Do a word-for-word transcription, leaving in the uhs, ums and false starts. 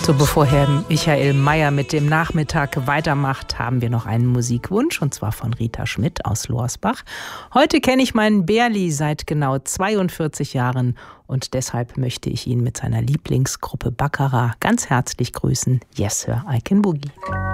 So, bevor Herr Michael Mayer mit dem Nachmittag weitermacht, haben wir noch einen Musikwunsch, und zwar von Rita Schmidt aus Lorsbach. Heute kenne ich meinen Berli seit genau zweiundvierzig Jahren und deshalb möchte ich ihn mit seiner Lieblingsgruppe Baccarat ganz herzlich grüßen. Yes, Sir, I Can Boogie.